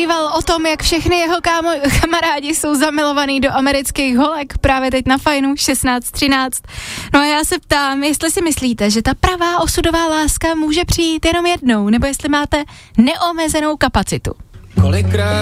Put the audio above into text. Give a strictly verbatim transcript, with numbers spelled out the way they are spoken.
zpíval o tom, jak všechny jeho kámo- kamarádi jsou zamilovaný do amerických holek právě teď na Fajnu šestnáct třináct. No a já se ptám, jestli si myslíte, že ta pravá osudová láska může přijít jenom jednou, nebo jestli máte neomezenou kapacitu. Kolikrát